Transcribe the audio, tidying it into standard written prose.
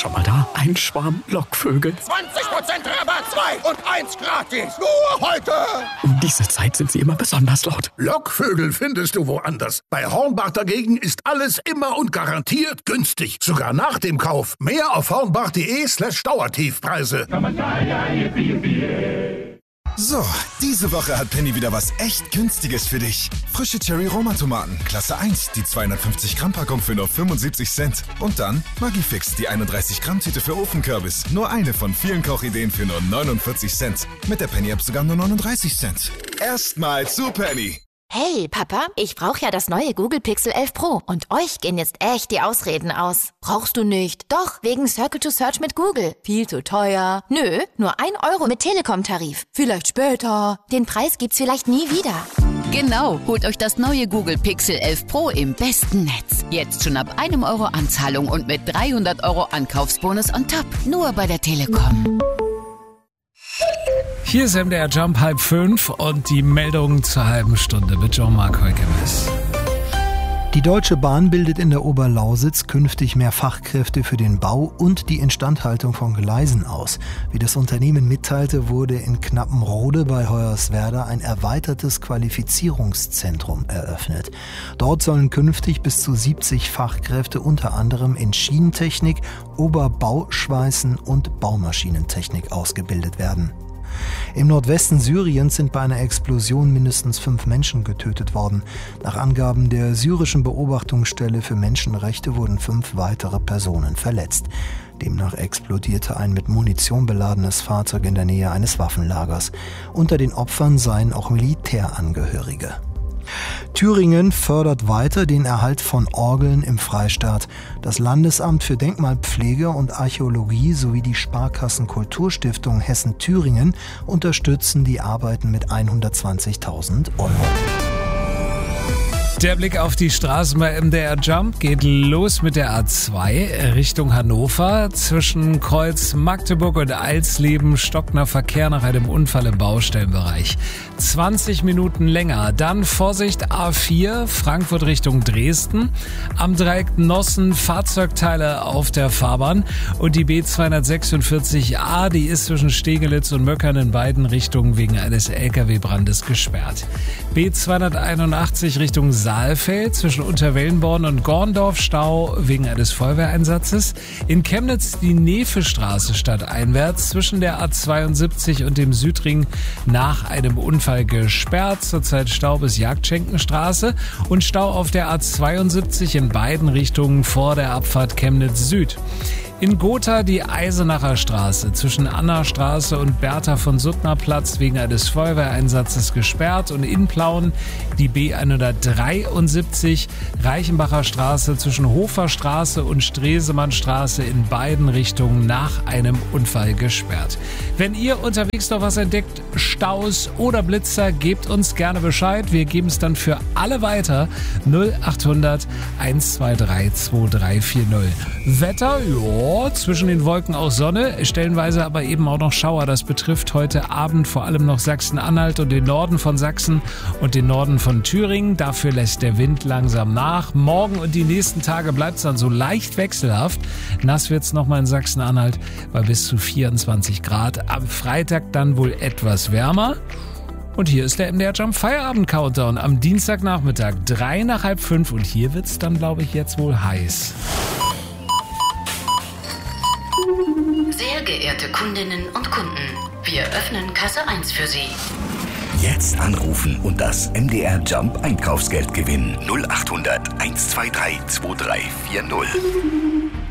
Schau mal da, ein Schwarm Lockvögel. 20% Rabatt, 2 und 1 gratis. Nur heute. Um diese Zeit sind sie immer besonders laut. Lockvögel findest du woanders. Bei Hornbach dagegen ist alles immer und garantiert günstig. Sogar nach dem Kauf. Mehr auf hornbach.de/Dauertiefpreise. So, diese Woche hat Penny wieder was echt Günstiges für dich. Frische Cherry-Roma-Tomaten, Klasse 1, die 250-Gramm-Packung für nur 75 Cent. Und dann Maggi-Fix, die 31-Gramm-Tüte für Ofenkürbis. Nur eine von vielen Kochideen für nur 49 Cent. Mit der Penny-App sogar nur 39 Cent. Erstmal zu Penny. Hey, Papa, ich brauche ja das neue Google Pixel 11 Pro und euch gehen jetzt echt die Ausreden aus. Brauchst du nicht? Doch, wegen Circle to Search mit Google. Viel zu teuer. Nö, nur 1 Euro mit Telekom-Tarif. Vielleicht später. Den Preis gibt's vielleicht nie wieder. Genau, holt euch das neue Google Pixel 11 Pro im besten Netz. Jetzt schon ab 1 Euro Anzahlung und mit 300 Euro Ankaufsbonus on top. Nur bei der Telekom. Hier ist MDR Jump 4:30 und die Meldung zur halben Stunde mit Jean-Marc Heukemes. Die Deutsche Bahn bildet in der Oberlausitz künftig mehr Fachkräfte für den Bau und die Instandhaltung von Gleisen aus. Wie das Unternehmen mitteilte, wurde in Knappenrode bei Hoyerswerda ein erweitertes Qualifizierungszentrum eröffnet. Dort sollen künftig bis zu 70 Fachkräfte unter anderem in Schienentechnik, Oberbauschweißen und Baumaschinentechnik ausgebildet werden. Im Nordwesten Syriens sind bei einer Explosion mindestens 5 Menschen getötet worden. Nach Angaben der syrischen Beobachtungsstelle für Menschenrechte wurden 5 weitere Personen verletzt. Demnach explodierte ein mit Munition beladenes Fahrzeug in der Nähe eines Waffenlagers. Unter den Opfern seien auch Militärangehörige. Thüringen fördert weiter den Erhalt von Orgeln im Freistaat. Das Landesamt für Denkmalpflege und Archäologie sowie die Sparkassen Kulturstiftung Hessen-Thüringen unterstützen die Arbeiten mit 120.000 Euro. Der Blick auf die Straßen bei MDR Jump geht los mit der A2 Richtung Hannover. Zwischen Kreuz Magdeburg und Alsleben stockender Verkehr nach einem Unfall im Baustellenbereich. 20 Minuten länger. Dann Vorsicht A4 Frankfurt Richtung Dresden. Am Dreieck Nossen Fahrzeugteile auf der Fahrbahn. Und die B246A, die ist zwischen Stegelitz und Möckern in beiden Richtungen wegen eines LKW-Brandes gesperrt. B281 Richtung Saalfeld zwischen Unterwellenborn und Gorndorf Stau wegen eines Feuerwehreinsatzes. In Chemnitz die Nevestraße stadteinwärts zwischen der A72 und dem Südring nach einem Unfall gesperrt. Zurzeit Stau bis Jagdschenkenstraße und Stau auf der A72 in beiden Richtungen vor der Abfahrt Chemnitz Süd. In Gotha die Eisenacher Straße zwischen Anna-Straße und Bertha von Suttner Platz wegen eines Feuerwehreinsatzes gesperrt und in Plauen die B173 Reichenbacher Straße zwischen Hofer Straße und Stresemannstraße in beiden Richtungen nach einem Unfall gesperrt. Wenn ihr unterwegs noch was entdeckt, Staus oder Blitzer, gebt uns gerne Bescheid. Wir geben es dann für alle weiter. 0800 123 2340. Wetter, ja, zwischen den Wolken auch Sonne, stellenweise aber eben auch noch Schauer. Das betrifft heute Abend vor allem noch Sachsen-Anhalt und den Norden von Sachsen und den Norden von Thüringen. Dafür lässt der Wind langsam nach. Morgen und die nächsten Tage bleibt es dann so leicht wechselhaft. Nass wird es nochmal in Sachsen-Anhalt bei bis zu 24 Grad. Am Freitag dann wohl etwas wärmer. Und hier ist der MDR Jump Feierabend Countdown am Dienstagnachmittag 3 nach halb 5 und hier wird es dann, glaube ich, jetzt wohl heiß. Sehr geehrte Kundinnen und Kunden, wir öffnen Kasse 1 für Sie. Jetzt anrufen und das MDR Jump Einkaufsgeld gewinnen. 0800 123 2340.